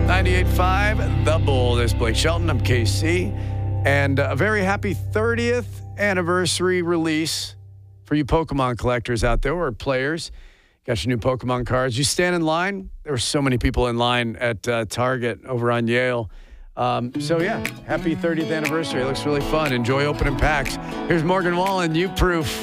98.5, The Bull. There's Blake Shelton. I'm KC. And a very happy 30th anniversary release for you Pokemon collectors out there or players. Got your new Pokemon cards. You stand in line. There were so many people in line at Target over on Yale. Happy 30th anniversary. It looks really fun. Enjoy opening packs. Here's Morgan Wallen, You Proof.